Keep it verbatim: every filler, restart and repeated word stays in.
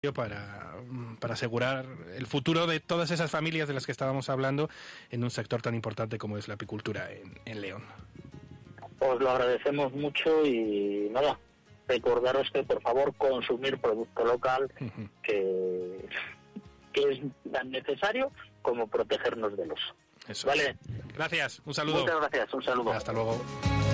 para, para asegurar el futuro de todas esas familias de las que estábamos hablando en un sector tan importante como es la apicultura en, en León. Os lo agradecemos mucho y nada, recordaros que por favor consumir producto local, uh-huh. que, que es tan necesario como protegernos del oso. Eso ¿Vale? es. Gracias, un saludo. Muchas gracias, un saludo. Hasta luego.